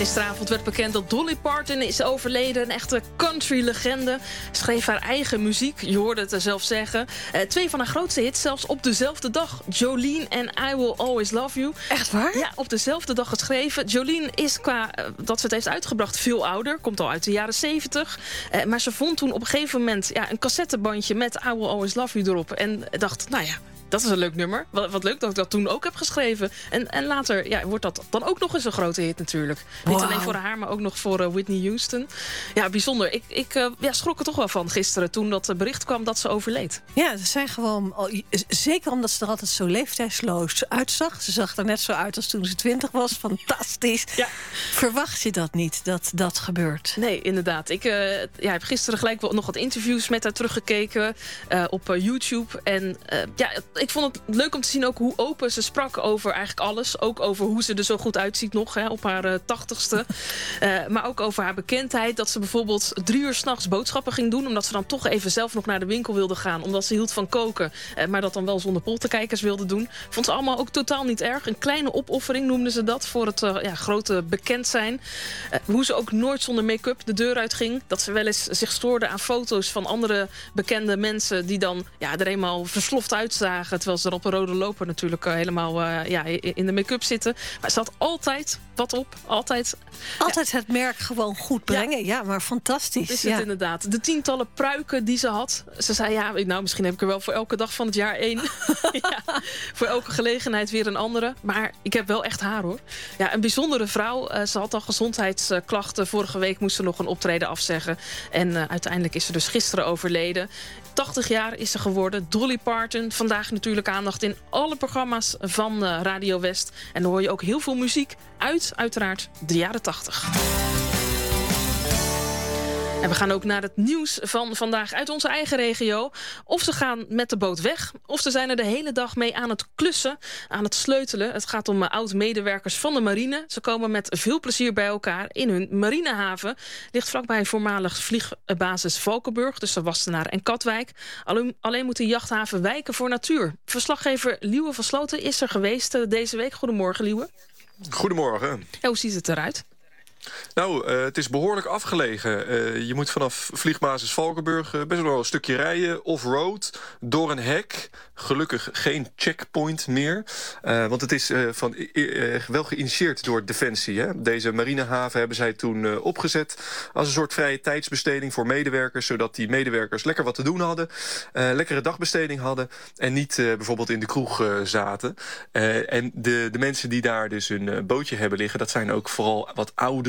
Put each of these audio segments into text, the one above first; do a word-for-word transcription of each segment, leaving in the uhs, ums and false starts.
Gisteravond werd bekend dat Dolly Parton is overleden. Een echte country-legende. Schreef haar eigen muziek, je hoorde het er zelf zeggen. Uh, twee van haar grootste hits zelfs op dezelfde dag. Jolene en I Will Always Love You. Echt waar? Ja, op dezelfde dag geschreven. Jolene is qua uh, dat ze het heeft uitgebracht veel ouder. Komt al uit de jaren zeventig. Uh, maar ze vond toen op een gegeven moment ja, een cassettebandje met I Will Always Love You erop. En dacht, nou ja, dat is een leuk nummer. Wat, wat leuk dat ik dat toen ook heb geschreven. En, en later ja, wordt dat dan ook nog eens een grote hit natuurlijk. Wow. Niet alleen voor haar, maar ook nog voor uh, Whitney Houston. Ja, bijzonder. Ik, ik uh, ja, schrok er toch wel van gisteren toen dat bericht kwam dat ze overleed. Ja, ze zijn gewoon, zeker omdat ze er altijd zo leeftijdsloos uitzag. Ze zag er net zo uit als toen ze twintig was. Fantastisch. Ja. Verwacht je dat niet, dat dat gebeurt? Nee, inderdaad. Ik uh, ja, heb gisteren gelijk wel nog wat interviews met haar teruggekeken uh, op uh, YouTube. En uh, ja, ik vond het leuk om te zien ook hoe open ze sprak over eigenlijk alles. Ook over hoe ze er zo goed uitziet nog hè, op haar uh, tachtigste. Uh, maar ook over haar bekendheid. Dat ze bijvoorbeeld drie uur 's nachts boodschappen ging doen. Omdat ze dan toch even zelf nog naar de winkel wilde gaan. Omdat ze hield van koken. Uh, maar dat dan wel zonder polterkijkers wilde doen. Vond ze allemaal ook totaal niet erg. Een kleine opoffering noemden ze dat. Voor het uh, ja, grote bekend zijn. Uh, hoe ze ook nooit zonder make-up de deur uit ging. Dat ze wel eens zich stoorde aan foto's van andere bekende mensen. Die dan ja, er eenmaal versloft uitzagen. Terwijl ze er op een rode loper natuurlijk uh, helemaal uh, ja, in de make-up zitten. Maar ze had altijd wat op. Altijd. Altijd ja. het merk gewoon goed brengen. Ja, ja maar fantastisch. Dat is het ja. inderdaad. De tientallen pruiken die ze had. Ze zei, ja, nou misschien heb ik er wel voor elke dag van het jaar één. ja, voor elke gelegenheid weer een andere. Maar ik heb wel echt haar hoor. Ja, een bijzondere vrouw. Uh, ze had al gezondheidsklachten. Vorige week moest ze nog een optreden afzeggen. En uh, uiteindelijk is ze dus gisteren overleden. tachtig jaar is ze geworden. Dolly Parton. Vandaag natuurlijk aandacht in alle programma's van uh, Radio West. En dan hoor je ook heel veel muziek uit, uiteraard, de jaren tachtig. En we gaan ook naar het nieuws van vandaag uit onze eigen regio. Of ze gaan met de boot weg, of ze zijn er de hele dag mee aan het klussen, aan het sleutelen. Het gaat om oud-medewerkers van de marine. Ze komen met veel plezier bij elkaar in hun marinehaven. Ligt vlakbij een voormalig vliegbasis Valkenburg, tussen Wassenaar en Katwijk. Alleen, alleen moet de jachthaven wijken voor natuur. Verslaggever Liewe van Sloten is er geweest deze week. Goedemorgen, Liewe. Goedemorgen. Ja, hoe ziet het eruit? Nou, uh, het is behoorlijk afgelegen. Uh, je moet vanaf vliegbasis Valkenburg uh, best wel een stukje rijden. Off-road, door een hek. Gelukkig geen checkpoint meer. Uh, want het is uh, van, uh, wel geïnitieerd door Defensie. Hè? Deze marinehaven hebben zij toen uh, opgezet als een soort vrije tijdsbesteding voor medewerkers. Zodat die medewerkers lekker wat te doen hadden. Uh, lekkere dagbesteding hadden. En niet uh, bijvoorbeeld in de kroeg uh, zaten. Uh, en de, de mensen die daar dus een uh, bootje hebben liggen, dat zijn ook vooral wat oudere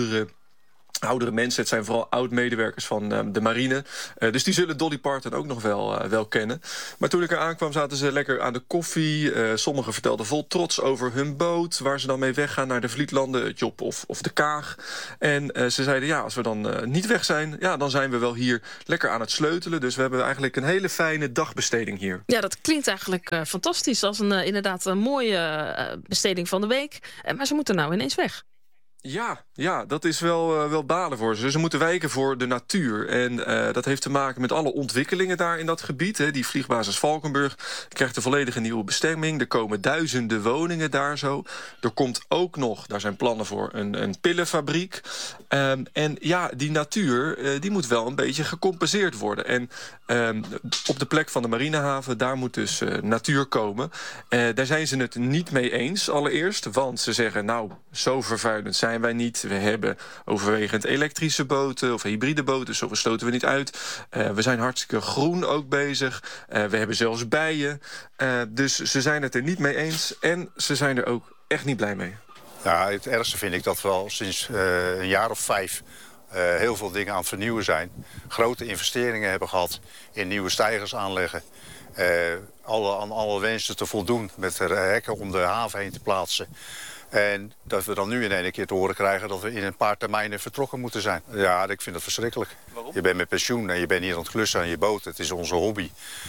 Oudere mensen, het zijn vooral oud-medewerkers van uh, de marine. Uh, dus die zullen Dolly Parton ook nog wel, uh, wel kennen. Maar toen ik er aankwam zaten ze lekker aan de koffie. Uh, sommigen vertelden vol trots over hun boot, waar ze dan mee weggaan naar de Vlietlanden, het Job of, of de Kaag. En uh, ze zeiden, ja, als we dan uh, niet weg zijn, ja, dan zijn we wel hier lekker aan het sleutelen. Dus we hebben eigenlijk een hele fijne dagbesteding hier. Ja, dat klinkt eigenlijk uh, fantastisch. Als een uh, inderdaad een mooie uh, besteding van de week. Uh, maar ze moeten nou ineens weg. Ja, ja, dat is wel, uh, wel balen voor ze. Ze moeten wijken voor de natuur. En uh, dat heeft te maken met alle ontwikkelingen daar in dat gebied. Hè. Die vliegbasis Valkenburg krijgt een volledige nieuwe bestemming. Er komen duizenden woningen daar zo. Er komt ook nog, daar zijn plannen voor, een, een pillenfabriek. Um, en ja, die natuur uh, die moet wel een beetje gecompenseerd worden. En um, op de plek van de marinehaven, daar moet dus uh, natuur komen. Uh, daar zijn ze het niet mee eens, allereerst. Want ze zeggen, nou, zo vervuilend zijn wij niet. We hebben overwegend elektrische boten of hybride boten, zo stoten we niet uit. Uh, we zijn hartstikke groen ook bezig. Uh, we hebben zelfs bijen. Uh, dus ze zijn het er niet mee eens en ze zijn er ook echt niet blij mee. Ja, het ergste vind ik dat we al sinds uh, een jaar of vijf uh, heel veel dingen aan het vernieuwen zijn. Grote investeringen hebben gehad in nieuwe steigers aanleggen. Uh, alle, aan alle wensen te voldoen met de hekken om de haven heen te plaatsen. En dat we dan nu in één keer te horen krijgen dat we in een paar termijnen vertrokken moeten zijn. Ja, ik vind dat verschrikkelijk. Waarom? Je bent met pensioen en je bent hier aan het klussen aan je boot. Het is onze hobby.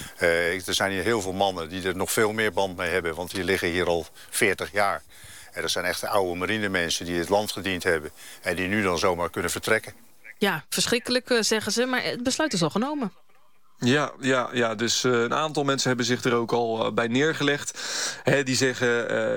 Uh, er zijn hier heel veel mannen die er nog veel meer band mee hebben. Want die liggen hier al veertig jaar. En dat zijn echt oude marinemensen die het land gediend hebben. En die nu dan zomaar kunnen vertrekken. Ja, verschrikkelijk zeggen ze, maar het besluit is al genomen. Ja, ja, ja, dus uh, een aantal mensen hebben zich er ook al uh, bij neergelegd. Hè, die zeggen, uh,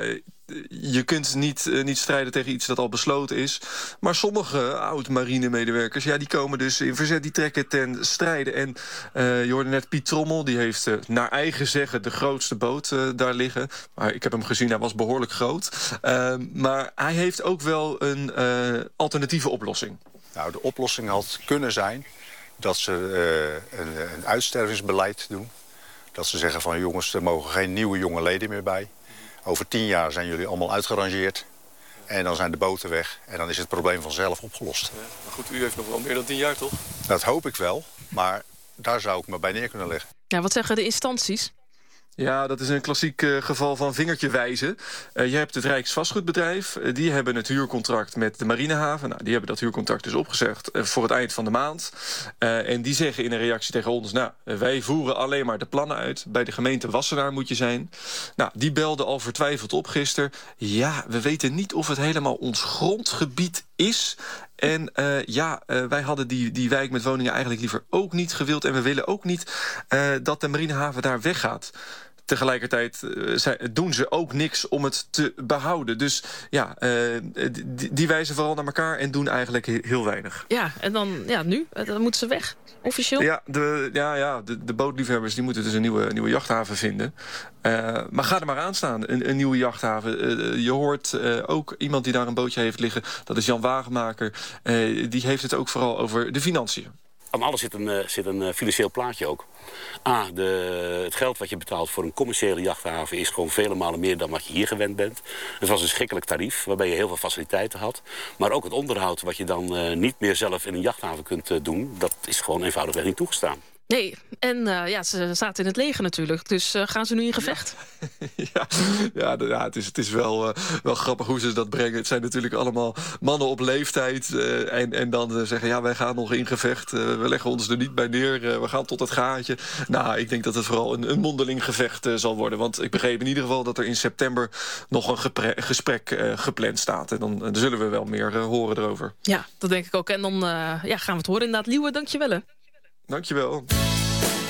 je kunt niet, uh, niet strijden tegen iets dat al besloten is. Maar sommige oud-marinemedewerkers, ja, die komen dus in verzet, die trekken ten strijde. En uh, je hoorde net Piet Trommel, die heeft uh, naar eigen zeggen de grootste boot uh, daar liggen. Maar ik heb hem gezien, hij was behoorlijk groot. Uh, maar hij heeft ook wel een uh, alternatieve oplossing. Nou, de oplossing had kunnen zijn dat ze uh, een, een uitstervingsbeleid doen. Dat ze zeggen van jongens, er mogen geen nieuwe jonge leden meer bij. Over tien jaar zijn jullie allemaal uitgerangeerd. En dan zijn de boten weg. En dan is het probleem vanzelf opgelost. Ja, maar goed, u heeft nog wel meer dan tien jaar, toch? Dat hoop ik wel. Maar daar zou ik me bij neer kunnen leggen. Ja, wat zeggen de instanties? Ja, dat is een klassiek uh, geval van vingertje wijzen. Uh, je hebt het Rijksvastgoedbedrijf. Uh, die hebben het huurcontract met de marinehaven. Nou, die hebben dat huurcontract dus opgezegd uh, voor het eind van de maand. Uh, en die zeggen in een reactie tegen ons... nou, uh, wij voeren alleen maar de plannen uit. Bij de gemeente Wassenaar moet je zijn. Nou, die belde al vertwijfeld op gisteren. Ja, we weten niet of het helemaal ons grondgebied is... En uh, ja, uh, wij hadden die, die wijk met woningen eigenlijk liever ook niet gewild. En we willen ook niet uh, dat de marinehaven daar weggaat. Tegelijkertijd uh, zij, doen ze ook niks om het te behouden. Dus ja, uh, die, die wijzen vooral naar elkaar en doen eigenlijk heel weinig. Ja, en dan ja, nu? Dan moeten ze weg, officieel? Ja, de, ja, ja, de, de bootliefhebbers die moeten dus een nieuwe, nieuwe jachthaven vinden. Uh, maar ga er maar aan staan, een, een nieuwe jachthaven. Uh, je hoort uh, ook iemand die daar een bootje heeft liggen. Dat is Jan Wagenmaker. Uh, die heeft het ook vooral over de financiën. Aan alles zit een, uh, zit een uh, financieel plaatje ook. A, de, het geld wat je betaalt voor een commerciële jachthaven... is gewoon vele malen meer dan wat je hier gewend bent. Het was een schrikkelijk tarief, waarbij je heel veel faciliteiten had. Maar ook het onderhoud wat je dan uh, niet meer zelf in een jachthaven kunt uh, doen... dat is gewoon eenvoudigweg niet toegestaan. Nee, en uh, ja, ze zaten in het leger natuurlijk. Dus uh, gaan ze nu in gevecht? Ja, ja, ja het, is, het is wel, uh, wel grappig hoe ze dat brengen. Het zijn natuurlijk allemaal mannen op leeftijd. Uh, en, en dan uh, zeggen, ja, wij gaan nog in gevecht. Uh, we leggen ons er niet bij neer. Uh, we gaan tot het gaatje. Nou, ik denk dat het vooral een, een mondeling gevecht uh, zal worden. Want ik begreep in ieder geval dat er in september... nog een gepre- gesprek uh, gepland staat. En dan, uh, dan zullen we wel meer uh, horen erover. Ja, dat denk ik ook. En dan uh, ja, gaan we het horen inderdaad. Liewe, dank je wel. Dankjewel.